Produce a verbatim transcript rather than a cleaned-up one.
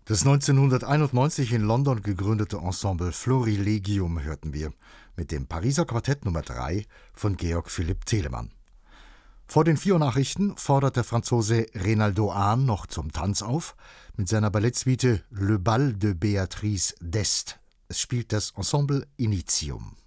Das neunzehnhunderteinundneunzig in London gegründete Ensemble Florilegium hörten wir mit dem Pariser Quartett Nummer drei von Georg Philipp Telemann. Vor den vier Uhr Nachrichten fordert der Franzose Reynaldo Hahn noch zum Tanz auf mit seiner Ballettsuite Le Bal de Béatrice d'Est. Es spielt das Ensemble Initium.